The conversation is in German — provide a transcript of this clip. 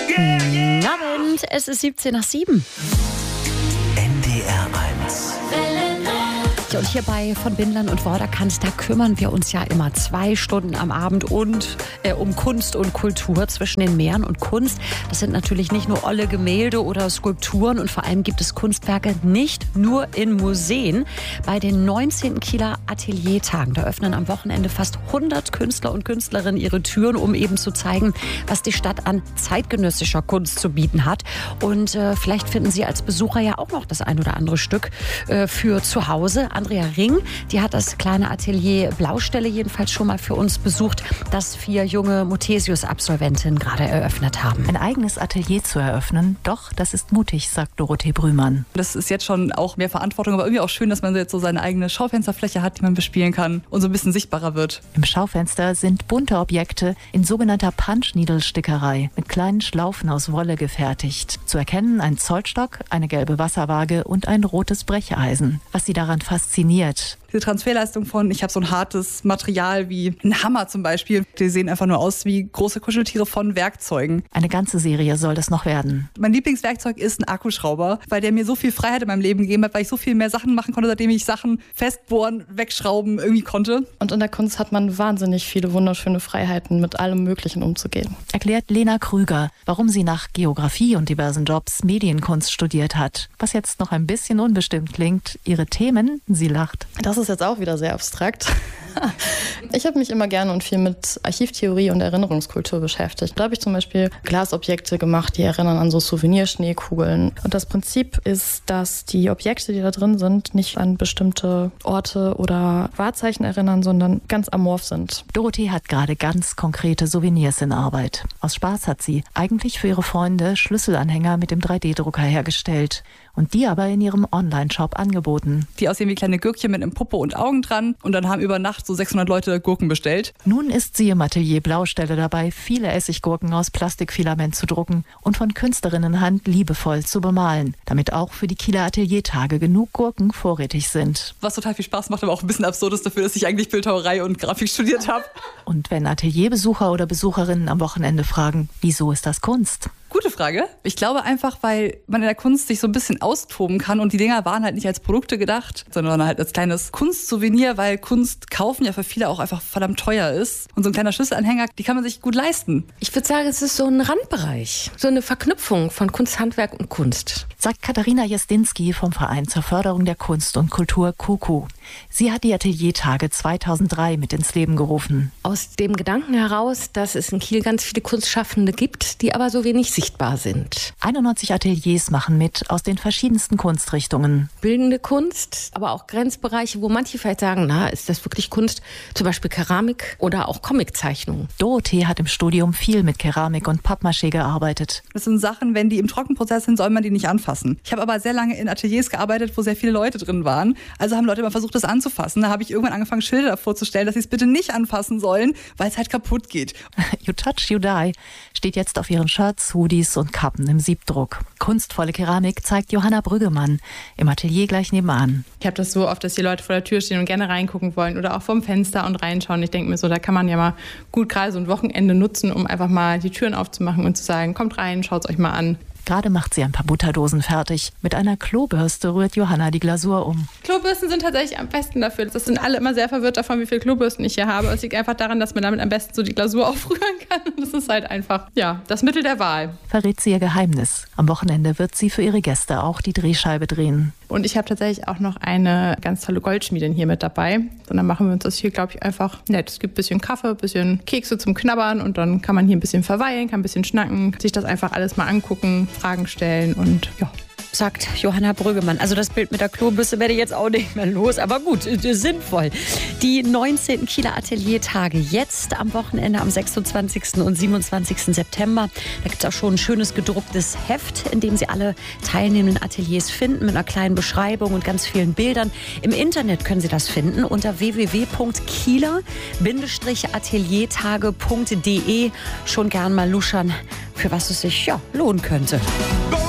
Guten Abend, es ist 7:17. NDR 1. Und hier bei von Bindlern und Vorderkant, da kümmern wir uns ja immer 2 Stunden am Abend um Kunst und Kultur zwischen den Meeren und Kunst. Das sind natürlich nicht nur olle Gemälde oder Skulpturen und vor allem gibt es Kunstwerke nicht nur in Museen. Bei den 19. Kieler Ateliertagen, da öffnen am Wochenende fast 100 Künstler und Künstlerinnen ihre Türen, um eben zu zeigen, was die Stadt an zeitgenössischer Kunst zu bieten hat. Und vielleicht finden Sie als Besucher ja auch noch das ein oder andere Stück für zu Hause. Andrea Ring, die hat das kleine Atelier Blaustelle jedenfalls schon mal für uns besucht, das 4 junge Muthesius-Absolventinnen gerade eröffnet haben. Ein eigenes Atelier zu eröffnen, doch, das ist mutig, sagt Dorothee Brühmann. Das ist jetzt schon auch mehr Verantwortung, aber irgendwie auch schön, dass man jetzt so seine eigene Schaufensterfläche hat, die man bespielen kann und so ein bisschen sichtbarer wird. Im Schaufenster sind bunte Objekte in sogenannter Punch-Needle-Stickerei mit kleinen Schlaufen aus Wolle gefertigt. Zu erkennen ein Zollstock, eine gelbe Wasserwaage und ein rotes Brecheisen. Was sie daran fasziniert. Diese Transferleistung von, ich habe so ein hartes Material wie ein Hammer zum Beispiel. Die sehen einfach nur aus wie große Kuscheltiere von Werkzeugen. Eine ganze Serie soll das noch werden. Mein Lieblingswerkzeug ist ein Akkuschrauber, weil der mir so viel Freiheit in meinem Leben gegeben hat, weil ich so viel mehr Sachen machen konnte, seitdem ich Sachen festbohren, wegschrauben irgendwie konnte. Und in der Kunst hat man wahnsinnig viele wunderschöne Freiheiten, mit allem Möglichen umzugehen. Erklärt Lena Krüger, warum sie nach Geografie und diversen Jobs Medienkunst studiert hat. Was jetzt noch ein bisschen unbestimmt klingt, ihre Themen, sie lacht. Das ist jetzt auch wieder sehr abstrakt. Ich habe mich immer gerne und viel mit Archivtheorie und Erinnerungskultur beschäftigt. Da habe ich zum Beispiel Glasobjekte gemacht, die erinnern an so Souvenirschneekugeln. Und das Prinzip ist, dass die Objekte, die da drin sind, nicht an bestimmte Orte oder Wahrzeichen erinnern, sondern ganz amorph sind. Dorothee hat gerade ganz konkrete Souvenirs in Arbeit. Aus Spaß hat sie eigentlich für ihre Freunde Schlüsselanhänger mit dem 3D-Drucker hergestellt und die aber in ihrem Online-Shop angeboten. Die aussehen wie kleine Gürkchen mit einem Popo und Augen dran und dann haben über Nacht so 600 Leute Gurken bestellt. Nun ist sie im Atelier Blaustelle dabei, viele Essiggurken aus Plastikfilament zu drucken und von Künstlerinnenhand liebevoll zu bemalen, damit auch für die Kieler Ateliertage genug Gurken vorrätig sind. Was total viel Spaß macht, aber auch ein bisschen absurd ist dafür, dass ich eigentlich Bildhauerei und Grafik studiert habe. Und wenn Atelierbesucher oder Besucherinnen am Wochenende fragen, wieso ist das Kunst? Gute Frage. Ich glaube einfach, weil man in der Kunst sich so ein bisschen austoben kann und die Dinger waren halt nicht als Produkte gedacht, sondern halt als kleines Kunstsouvenir, weil Kunst kaufen ja für viele auch einfach verdammt teuer ist. Und so ein kleiner Schlüsselanhänger, die kann man sich gut leisten. Ich würde sagen, es ist so ein Randbereich, so eine Verknüpfung von Kunst, Handwerk und Kunst. Sagt Katharina Jestinski vom Verein zur Förderung der Kunst und Kultur KUKU. Sie hat die Ateliertage 2003 mit ins Leben gerufen. Aus dem Gedanken heraus, dass es in Kiel ganz viele Kunstschaffende gibt, die aber so wenig sichtbar sind. 91 Ateliers machen mit aus den verschiedensten Kunstrichtungen. Bildende Kunst, aber auch Grenzbereiche, wo manche vielleicht sagen, na, ist das wirklich Kunst? Zum Beispiel Keramik oder auch Comiczeichnungen. Dorothee hat im Studium viel mit Keramik und Pappmaché gearbeitet. Das sind Sachen, wenn die im Trockenprozess sind, soll man die nicht anfassen. Ich habe aber sehr lange in Ateliers gearbeitet, wo sehr viele Leute drin waren. Also haben Leute immer versucht, das anzufassen. Da habe ich irgendwann angefangen, Schilder davor zu stellen, dass sie es bitte nicht anfassen sollen, weil es halt kaputt geht. You touch, you die steht jetzt auf ihren Shirts, Hoodies und Kappen im Siebdruck. Kunstvolle Keramik zeigt Johanna Brüggemann im Atelier gleich nebenan. Ich habe das so oft, dass die Leute vor der Tür stehen und gerne reingucken wollen oder auch vom Fenster und reinschauen. Ich denke mir so, da kann man ja mal gut gerade so ein Wochenende nutzen, um einfach mal die Türen aufzumachen und zu sagen, kommt rein, schaut es euch mal an. Gerade macht sie ein paar Butterdosen fertig. Mit einer Klobürste rührt Johanna die Glasur um. Klobürsten sind tatsächlich am besten dafür. Das sind alle immer sehr verwirrt davon, wie viele Klobürsten ich hier habe. Es liegt einfach daran, dass man damit am besten so die Glasur aufrühren kann. Und das ist halt einfach, ja, das Mittel der Wahl. Verrät sie ihr Geheimnis. Am Wochenende wird sie für ihre Gäste auch die Drehscheibe drehen. Und ich habe tatsächlich auch noch eine ganz tolle Goldschmiedin hier mit dabei. Und dann machen wir uns das hier, glaube ich, einfach nett. Es gibt ein bisschen Kaffee, ein bisschen Kekse zum Knabbern und dann kann man hier ein bisschen verweilen, kann ein bisschen schnacken, sich das einfach alles mal angucken, Fragen stellen und ja. Sagt Johanna Brüggemann. Also das Bild mit der Klobürste werde ich jetzt auch nicht mehr los, aber gut, sinnvoll. Die 19. Kieler Ateliertage jetzt am Wochenende am 26. und 27. September. Da gibt es auch schon ein schönes gedrucktes Heft, in dem Sie alle teilnehmenden Ateliers finden, mit einer kleinen Beschreibung und ganz vielen Bildern. Im Internet können Sie das finden unter www.kieler-ateliertage.de. Schon gern mal luschern, für was es sich lohnen könnte.